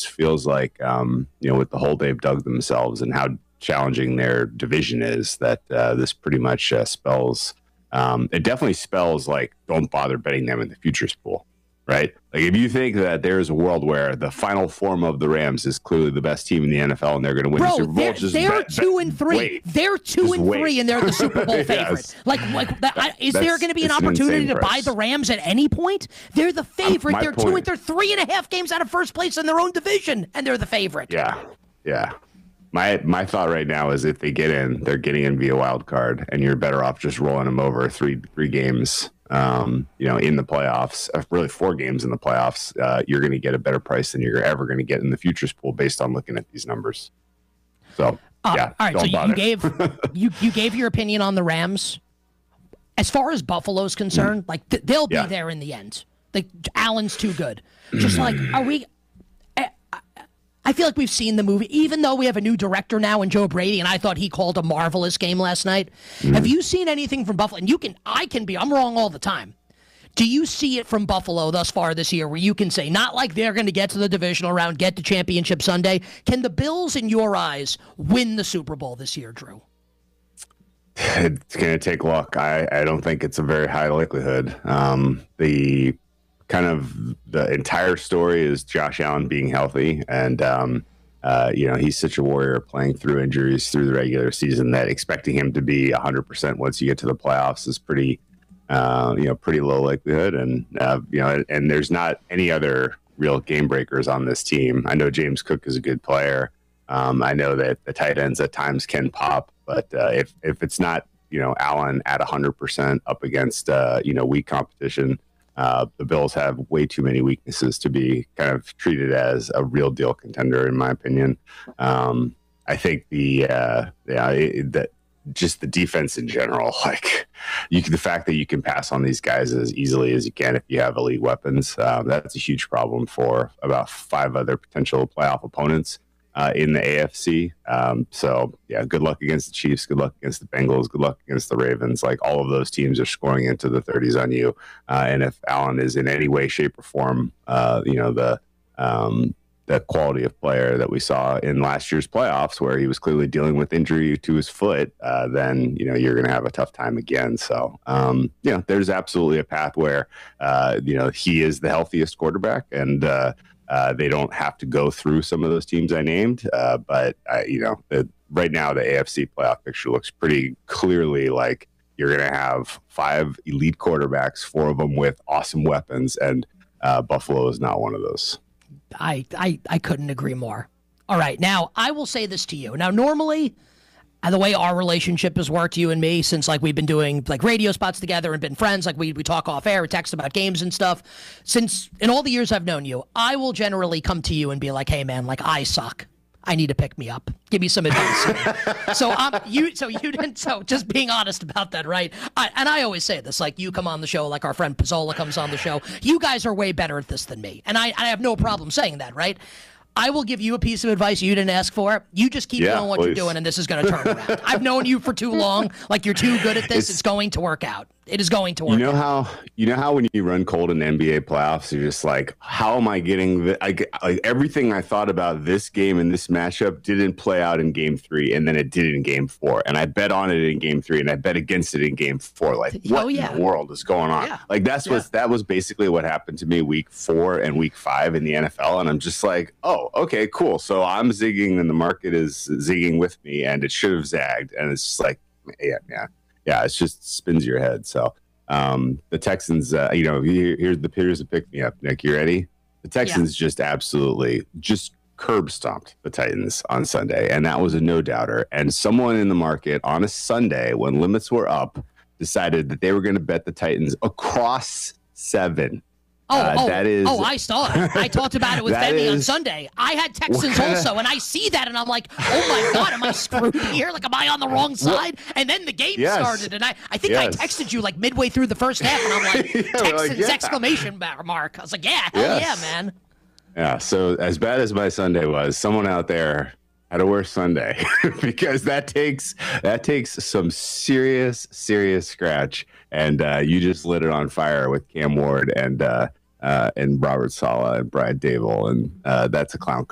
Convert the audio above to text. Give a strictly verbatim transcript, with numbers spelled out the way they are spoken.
just feels like, um, you know, with the hole they've dug themselves and how challenging their division is, that uh, this pretty much uh, spells, um, it definitely spells like, don't bother betting them in the futures pool. Right? Like, if you think that there's a world where the final form of the Rams is clearly the best team in the N F L and they're going to win Bro, the Super Bowl, they're, just they're bet, two bet, and three. wait. They're two Just and wait. three, and they're the Super Bowl Yes. favorite. Like, like that, I, is That's- there going to be an it's an opportunity insane to buy price. the Rams at any point? They're the favorite. my They're two point- and they're three and a half games out of first place in their own division, and they're the favorite. Yeah, yeah. My my thought right now is if they get in, they're getting in via wild card, and you're better off just rolling them over three three games. Um, you know, in the playoffs, uh, really four games in the playoffs, uh, you're going to get a better price than you're ever going to get in the futures pool based on looking at these numbers. So, Uh, yeah, all right, don't so you bother. gave you you gave your opinion on the Rams. As far as Buffalo's concerned, like th- they'll be Yeah. there in the end. Like Allen's too good. Just like, are we? I, I- I feel like we've seen the movie, even though we have a new director now in Joe Brady, and I thought he called a marvelous game last night. Have you seen anything from Buffalo? And you can, I can be, I'm wrong all the time. Do you see it from Buffalo thus far this year where you can say, not like they're going to get to the divisional round, get to championship Sunday? Can the Bills, in your eyes, win the Super Bowl this year, Drew? It's going to take luck. I, I don't think it's a very high likelihood. Um, the kind of the entire story is Josh Allen being healthy, and um, uh, you know, he's such a warrior playing through injuries through the regular season that expecting him to be one hundred percent once you get to the playoffs is pretty, uh, you know, pretty low likelihood. And uh, you know, and there's not any other real game breakers on this team. I know James Cook is a good player. Um, I know that the tight ends at times can pop, but uh, if if it's not, you know, Allen at one hundred percent up against uh, you know, weak competition, uh, the Bills have way too many weaknesses to be kind of treated as a real deal contender, in my opinion. Um, I think the uh, yeah it, that just the defense in general, like you can, the fact that you can pass on these guys as easily as you can if you have elite weapons, um, that's a huge problem for about five other potential playoff opponents. Uh, in the A F C. Um, so, yeah, good luck against the Chiefs. Good luck against the Bengals. Good luck against the Ravens. Like, all of those teams are scoring into the thirties on you. Uh, and if Allen is in any way, shape, or form, uh, you know, the um, the quality of player that we saw in last year's playoffs, where he was clearly dealing with injury to his foot, uh, then, you know, you're going to have a tough time again. So, um, you know, there's absolutely a path where, uh, you know, he is the healthiest quarterback, and, uh, Uh, they don't have to go through some of those teams I named, uh, but uh, you know, the, right now the A F C playoff picture looks pretty clearly like you're going to have five elite quarterbacks, four of them with awesome weapons, and uh, Buffalo is not one of those. I, I, I couldn't agree more. All right, now I will say this to you. Now, normally, and the way our relationship has worked, you and me, since like we've been doing like radio spots together and been friends, like we we talk off air, we text about games and stuff. Since in all the years I've known you, I will generally come to you and be like, "Hey, man, like I suck. I need to pick me up. Give me some advice." so um, you, so you didn't. So just being honest about that, right? I, and I always say this: like you come on the show, like our friend Pizzola comes on the show. You guys are way better at this than me, and I, I have no problem saying that, right? I will give you a piece of advice you didn't ask for. You just keep Yeah, doing what please. you're doing, and this is going to turn around. I've known you for too long. Like, you're too good at this. It's, It's- going to work out. It is going to work You know out. how you know how when you run cold in N B A playoffs, you're just like, how am I getting the, I, like everything I thought about this game and this matchup didn't play out in game three, and then it did in game four, and I bet on it in game three, and I bet against it in game four. Like, what Oh, yeah. in the world is going on? Yeah. Like that's what that was basically what happened to me week four and week five in the N F L, and I'm just like, oh, okay, cool. So I'm zigging, and the market is zigging with me, and it should have zagged, and it's just like, yeah, yeah, yeah. It's just spins your head. So. Um, the Texans, uh, you know, here, here's the here's the pick me up, Nick. You ready? The Texans just absolutely just curb stomped the Titans on Sunday, and that was a no doubter. And someone in the market on a Sunday when limits were up decided that they were going to bet the Titans across seven. Oh, Uh, oh, that is- oh, I saw it. I talked about it with That Femi on is- Sunday. I had Texans kinda- also, and I see that, and I'm like, oh, my God, am I screwed here? Like, am I on the wrong side? And then the game Yes. started, and I, I think Yes. I texted you, like, midway through the first half, and I'm like, Yeah, we're Texans, like, yeah. exclamation mark. I was like, yeah, hell Yes. yeah, man. Yeah, so as bad as my Sunday was, someone out there had a worse Sunday because that takes that takes some serious, serious scratch, and uh, you just lit it on fire with Cam Ward and uh, uh, and Robert Saleh and Brad Dable, and uh, that's a clown